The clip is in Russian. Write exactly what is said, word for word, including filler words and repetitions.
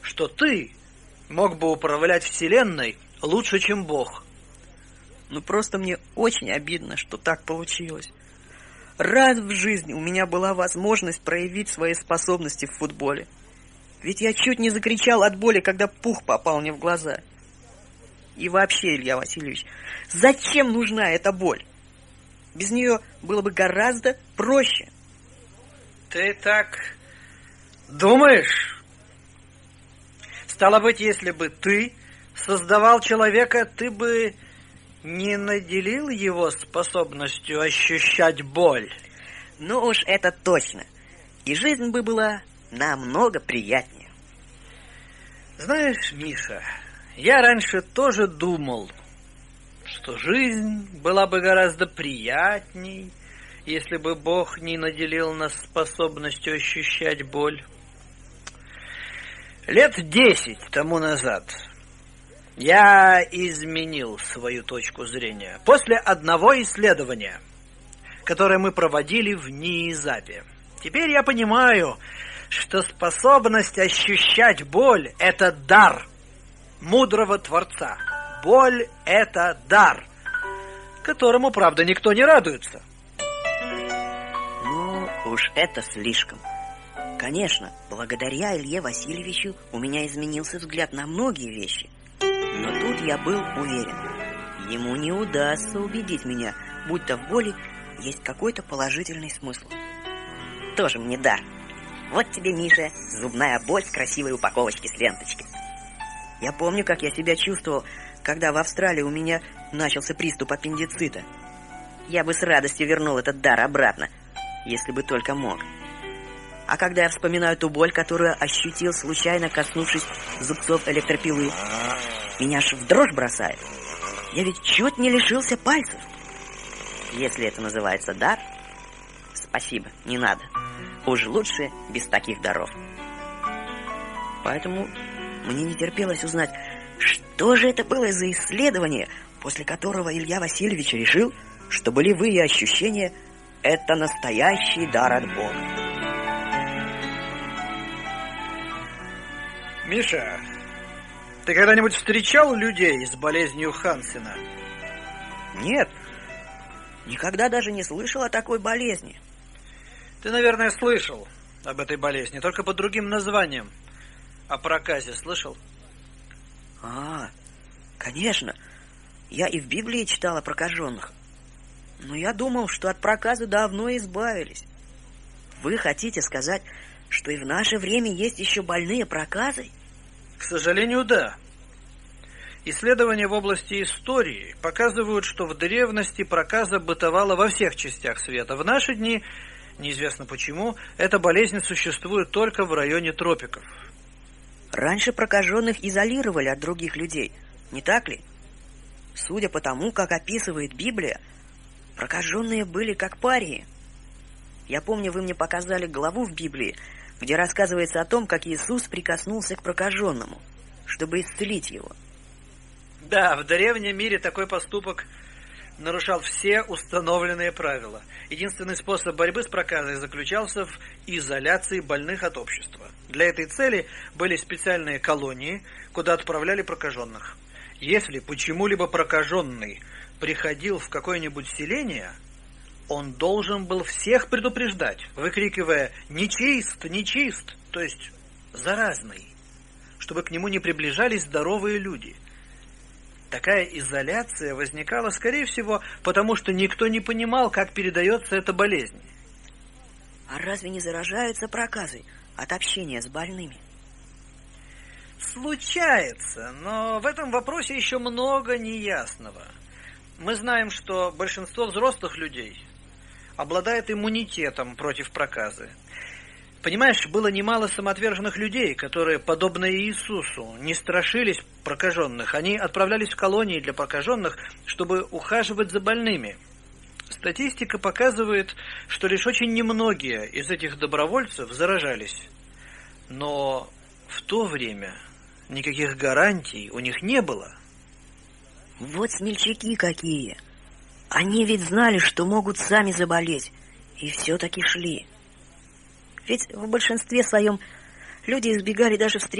что ты мог бы управлять Вселенной лучше, чем Бог. Ну просто мне очень обидно, что так получилось. Раз в жизни у меня была возможность проявить свои способности в футболе. Ведь я чуть не закричал от боли, когда пух попал мне в глаза. И вообще, Илья Васильевич, зачем нужна эта боль? Без нее было бы гораздо проще. Ты так думаешь? Стало быть, если бы ты создавал человека, ты бы не наделил его способностью ощущать боль? Ну уж это точно. И жизнь бы была намного приятнее. Знаешь, Миша, я раньше тоже думал, что жизнь была бы гораздо приятней, если бы Бог не наделил нас способностью ощущать боль. Лет десять тому назад я изменил свою точку зрения после одного исследования, которое мы проводили в НИИЗАПе. Теперь я понимаю, что способность ощущать боль – это дар мудрого Творца. Боль – это дар, которому, правда, никто не радуется. Ну, уж это слишком. Конечно, благодаря Илье Васильевичу у меня изменился взгляд на многие вещи. Но тут я был уверен, ему не удастся убедить меня, будто в боли есть какой-то положительный смысл. Тоже мне дар. Вот тебе, Миша, зубная боль в красивой упаковочке с ленточкой. Я помню, как я себя чувствовал, когда в Австралии у меня начался приступ аппендицита. Я бы с радостью вернул этот дар обратно, если бы только мог. А когда я вспоминаю ту боль, которую ощутил, случайно коснувшись зубцов электропилы, меня аж в дрожь бросает. Я ведь чуть не лишился пальцев. Если это называется дар, спасибо, не надо. Уж лучше без таких даров. Поэтому мне не терпелось узнать, что же это было за исследование, после которого Илья Васильевич решил, что болевые ощущения – это настоящий дар от Бога. Миша, ты когда-нибудь встречал людей с болезнью Хансена? Нет, никогда даже не слышал о такой болезни. Ты, наверное, слышал об этой болезни, только под другим названием. О проказе слышал? А, конечно. Я и в Библии читал о прокаженных. Но я думал, что от проказа давно избавились. Вы хотите сказать, что и в наше время есть еще больные проказой? К сожалению, да. Исследования в области истории показывают, что в древности проказа бытовала во всех частях света. В наши дни, неизвестно почему, эта болезнь существует только в районе тропиков. Раньше прокаженных изолировали от других людей, не так ли? Судя по тому, как описывает Библия, прокаженные были как парии. Я помню, вы мне показали главу в Библии, где рассказывается о том, как Иисус прикоснулся к прокаженному, чтобы исцелить его. Да, в древнем мире такой поступок нарушал все установленные правила. Единственный способ борьбы с проказой заключался в изоляции больных от общества. Для этой цели были специальные колонии, куда отправляли прокаженных. Если почему-либо прокаженный приходил в какое-нибудь селение, он должен был всех предупреждать, выкрикивая «нечист, нечист», то есть «заразный», чтобы к нему не приближались здоровые люди. Такая изоляция возникала, скорее всего, потому что никто не понимал, как передается эта болезнь. А разве не заражаются проказой от общения с больными? Случается, но в этом вопросе еще много неясного. Мы знаем, что большинство взрослых людей обладает иммунитетом против проказы. Понимаешь, было немало самоотверженных людей, которые, подобно Иисусу, не страшились прокаженных. Они отправлялись в колонии для прокаженных, чтобы ухаживать за больными. Статистика показывает, что лишь очень немногие из этих добровольцев заражались. Но в то время никаких гарантий у них не было. Вот смельчаки какие! Они ведь знали, что могут сами заболеть, и все-таки шли. Ведь в большинстве своем люди избегали даже встреч